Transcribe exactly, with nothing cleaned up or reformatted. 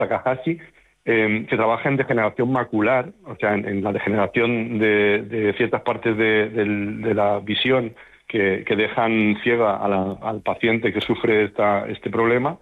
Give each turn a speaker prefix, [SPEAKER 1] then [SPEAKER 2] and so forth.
[SPEAKER 1] Takahashi, eh, que trabaja en degeneración macular, o sea, en, en la degeneración de, de ciertas partes de, del- de la visión que, que dejan ciega a la- al paciente que sufre esta, este problema.